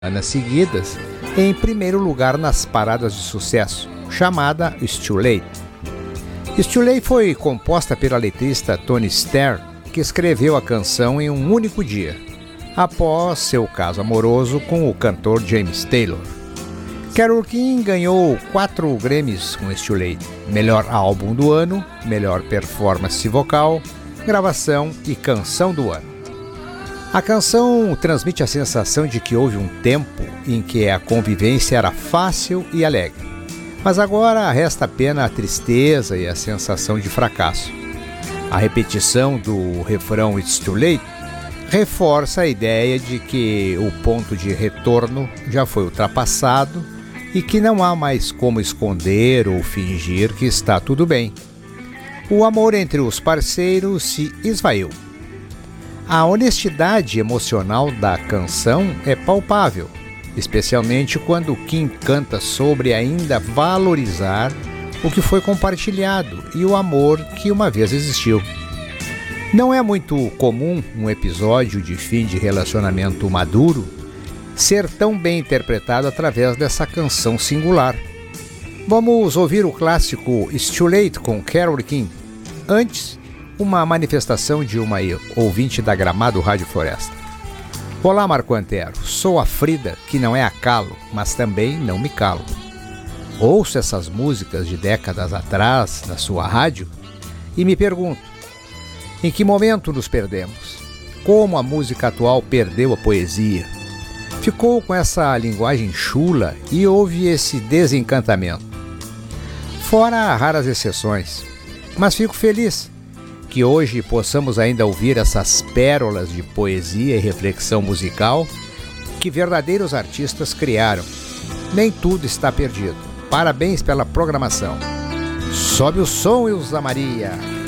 semanas seguidas em primeiro lugar nas paradas de sucesso, chamada It's Too Late. It's Too Late foi composta pela letrista Toni Stern, que escreveu a canção em um único dia, após seu caso amoroso com o cantor James Taylor. Carole King ganhou 4 Grammys com It's Too Late: melhor álbum do ano, melhor performance vocal, gravação e canção do ano. A canção transmite a sensação de que houve um tempo em que a convivência era fácil e alegre, mas agora resta apenas a tristeza e a sensação de fracasso. A repetição do refrão It's Too Late reforça a ideia de que o ponto de retorno já foi ultrapassado e que não há mais como esconder ou fingir que está tudo bem. O amor entre os parceiros se esvaiu. A honestidade emocional da canção é palpável, especialmente quando Kim canta sobre ainda valorizar o que foi compartilhado e o amor que uma vez existiu. Não é muito comum um episódio de fim de relacionamento maduro ser tão bem interpretado através dessa canção singular. Vamos ouvir o clássico It's Too Late com Carole King. Antes, uma manifestação de uma ouvinte da Gramado Rádio Floresta. Olá, Marco Antero. Sou a Frida, que não é a calo, mas também não me calo. Ouço essas músicas de décadas atrás na sua rádio e me pergunto: em que momento nos perdemos? Como a música atual perdeu a poesia? Ficou com essa linguagem chula e houve esse desencantamento. Fora raras exceções, mas fico feliz que hoje possamos ainda ouvir essas pérolas de poesia e reflexão musical que verdadeiros artistas criaram. Nem tudo está perdido. Parabéns pela programação. Sobe o som, Ilza Maria.